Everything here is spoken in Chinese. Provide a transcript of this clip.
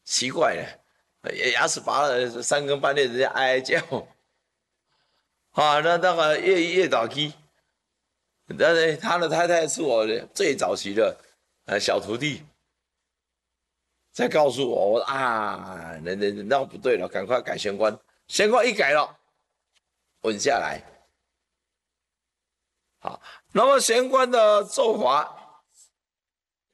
奇怪了，牙齿拔了，三更半夜人家哀哀叫，啊，那个叶导基，但是他的太太是我最早期的小徒弟，才告诉我，我说啊，那不对了，赶快改玄关，玄关一改了，稳下来。好，那么玄关的做法